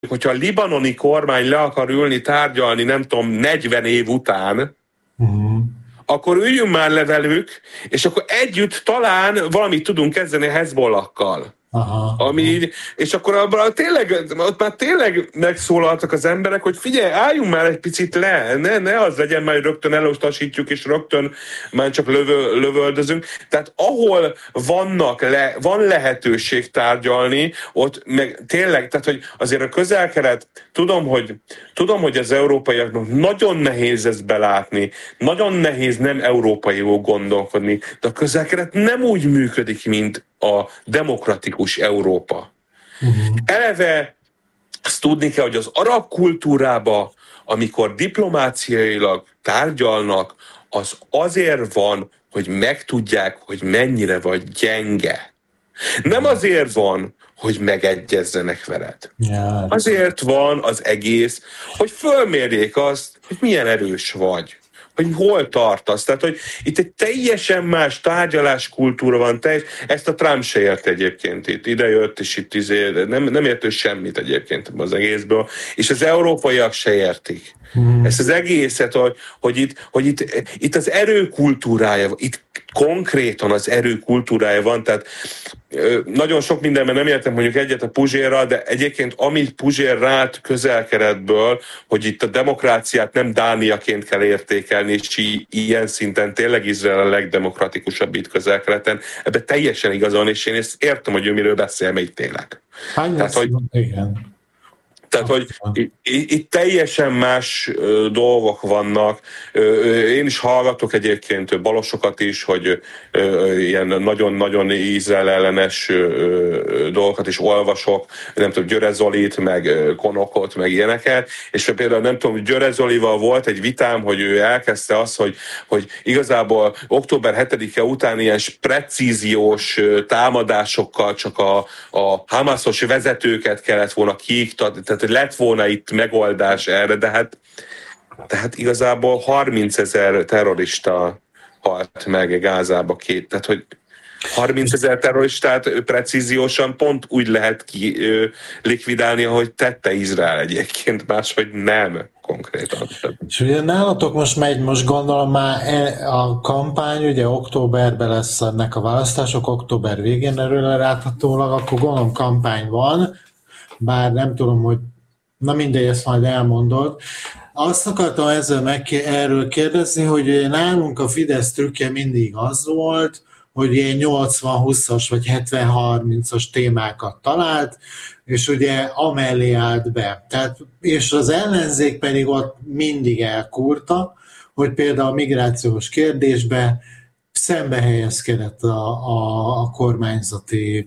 hogyha a libanoni kormány le akar ülni, tárgyalni, nem tudom, 40 év után, akkor üljünk már le velük, és akkor együtt talán valamit tudunk kezdeni a Hezbollakkal. És akkor ott már tényleg megszólaltak az emberek, hogy figyelj, álljunk már egy picit le, ne az legyen, már rögtön elutasítjuk, és rögtön már csak lövöldözünk. Tehát ahol van lehetőség tárgyalni, ott meg tényleg, tehát hogy azért a Közel-Kelet, tudom, hogy az európaiaknak nagyon nehéz ezt belátni, nagyon nehéz nem európaiul gondolkodni, de a Közel-Kelet nem úgy működik, mint a demokratikus Európa. Eleve azt tudni kell, hogy az arab kultúrába, amikor diplomáciailag tárgyalnak, az azért van, hogy megtudják, hogy mennyire vagy gyenge. Nem azért van, hogy megegyezzenek veled. Azért van az egész, hogy fölmérjék azt, hogy milyen erős vagy, hogy hol tartasz. Tehát, hogy itt egy teljesen más tárgyaláskultúra van. Ezt a Trump se ért egyébként itt. Ide jött, és itt nem ért ő semmit egyébként az egészből. És az európaiak se értik. Ezt az egészet, hogy itt az erőkultúrája, itt konkrétan az erőkultúrája van, tehát nagyon sok mindenben nem értem mondjuk egyet a Puzsérral, de egyébként amit Puzsér rált Közel-Keletből, hogy itt a demokráciát nem Dániaként kell értékelni, és ilyen szinten tényleg Izrael a legdemokratikusabb itt Közel-Keleten, ebben teljesen igazon, és én ezt értem, hogy ő miről beszél, mert itt tényleg. Tehát, hogy itt teljellen más dolgok vannak. Én is hallgatok egyébként balosokat is, hogy ilyen nagyon-nagyon Izrael ellenes dolgokat is olvasok, nem tudom, Győre Zolit, meg Konokot, meg ilyeneket, és például nem tudom, Győre Zolival volt egy vitám, hogy ő elkezdte azt, hogy igazából október 7-e után ilyen precíziós támadásokkal csak a Hamasos vezetőket kellett volna kiiktatni, tehát hogy lett volna itt megoldás erre, de hát igazából 30 000 terrorista halt meg Gázába tehát hogy 30 000 terroristát precíziósan pont úgy lehet likvidálni, ahogy tette Izrael egyébként, máshogy nem konkrétan. És ugye nálatok most gondolom már a kampány, ugye októberben lesz ennek a választások, október végén erről láthatólag, akkor gondolom kampány van, bár nem tudom, hogy na mindegy, ezt majd elmondod. Azt akartam erről kérdezni, hogy nálunk a Fidesz trükkje mindig az volt, hogy ilyen 80-20-as vagy 70-30-as témákat talált, és ugye amellé állt be. Tehát, és az ellenzék pedig ott mindig elkúrta, hogy például a migrációs kérdésbe szembe helyezkedett a kormányzati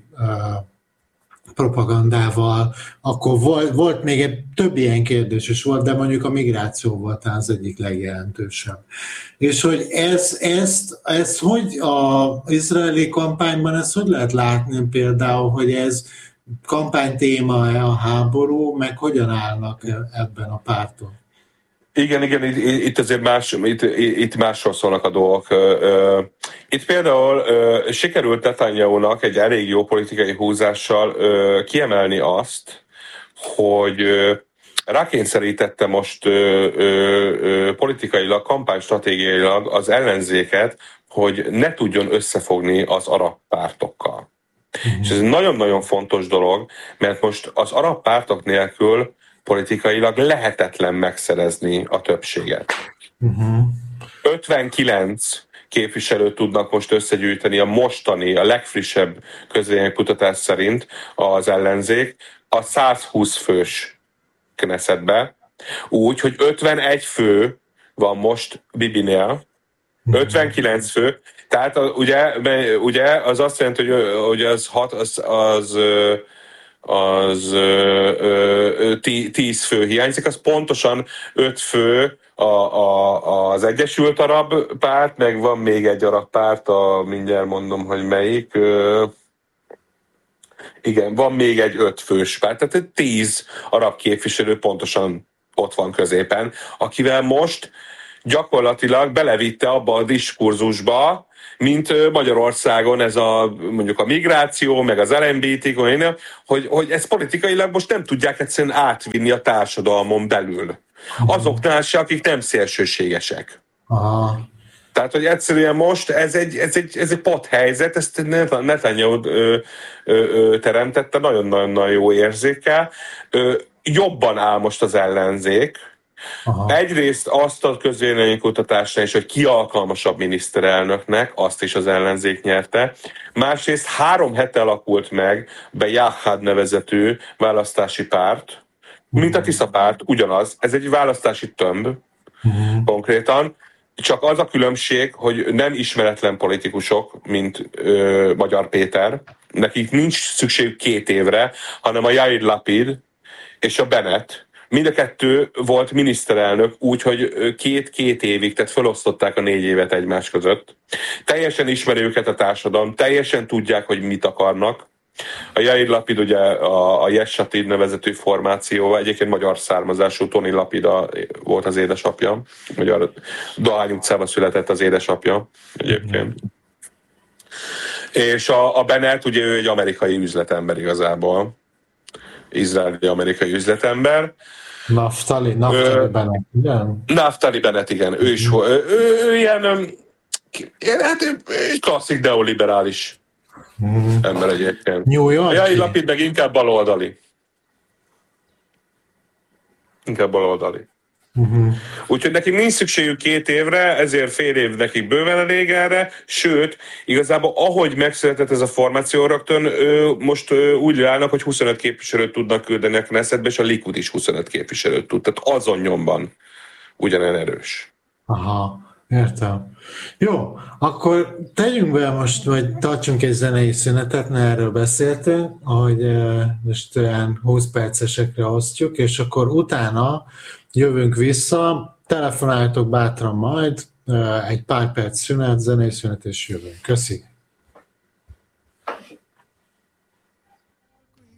propagandával, akkor volt még több ilyen kérdés is volt, de mondjuk a migráció volt az egyik legjelentősebb. És hogy ez hogy az izraeli kampányban, ezt hogy lehet látni például, hogy ez kampánytéma a háború, meg hogyan állnak ebben a párton? Igen, itt azért itt másról szólnak a dolgok. Itt például sikerült Netanyahu-nak egy elég jó politikai húzással kiemelni azt, hogy rákényszerítette most politikailag, kampánystratégiailag az ellenzéket, hogy ne tudjon összefogni az arab pártokkal. És ez egy nagyon-nagyon fontos dolog, mert most az arab pártok nélkül politikailag lehetetlen megszerezni a többséget. 59 képviselőt tudnak most összegyűjteni a legfrissebb közvéleménykutatás szerint az ellenzék a 120 fős Knessetbe, úgy, hogy 51 fő van most Bibinél, 59 fő, tehát ugye az azt jelenti, hogy az 10 fő hiányzik, az pontosan 5 fő az Egyesült Arab Párt, meg van még egy arab párt, mindjárt mondom, hogy melyik. Igen, van még egy 5 fős párt, tehát 10 arab képviselő pontosan ott van középen, akivel most gyakorlatilag belevitte abba a diskurzusba, mint Magyarországon ez mondjuk a migráció, meg az LMBT, hogy ezt politikailag most nem tudják egyszerűen átvinni a társadalmon belül. Azoknál se, akik nem szélsőségesek. Aha. Tehát, hogy egyszerűen most ez egy padhelyzet, ezt Netanyahu teremtette, nagyon-nagyon jó érzékkel. Jobban áll most az ellenzék. Aha. Egyrészt azt a közvéleménykutatásnál is, hogy ki alkalmasabb miniszterelnöknek, azt is az ellenzék nyerte. Másrészt 3 hete alakult meg be Jahad nevezetű választási párt, mint a Tisza párt, ugyanaz. Ez egy választási tömb, konkrétan. Csak az a különbség, hogy nem ismeretlen politikusok, mint Magyar Péter, nekik nincs szükségük 2 évre, hanem a Yair Lapid és a Bennett. Mind a kettő volt miniszterelnök, úgyhogy 2 évig, tehát felosztották a 4 évet egymás között. Teljesen ismeri őket a társadalom, teljesen tudják, hogy mit akarnak. A Yair Lapid ugye a Yesh Atid nevezetű formáció, egyébként magyar származású, Tony Lapid volt az édesapja, magyar Dohány utcában született az édesapja egyébként. És a Bennett ugye ő egy amerikai üzletember igazából, izraeli amerikai üzletember. Naftali Bennett, igen? Naftali Bennett, igen. Ő is ő ilyen klasszik neoliberális ember egyébként. New York. Yair Lapid meg inkább baloldali. Úgyhogy nekik nincs szükségük 2 évre, ezért fél év nekik bőven elég erre, sőt, igazából ahogy megszületett ez a formáció, rögtön most úgy állnak, hogy 25 képviselőt tudnak küldeni a Knessetbe, és a Likud is 25 képviselőt tud, tehát azon nyomban ugyanilyen erős. Aha, értem. Jó, akkor tegyünk be most, vagy tartsunk egy zenei szünetet, mert erről beszéltünk, hogy most olyan 20 percesekre osztjuk, és akkor utána jövünk vissza, telefonáljatok bátran majd, egy pár perc szünet, zenei szünet, és jövünk. Köszi!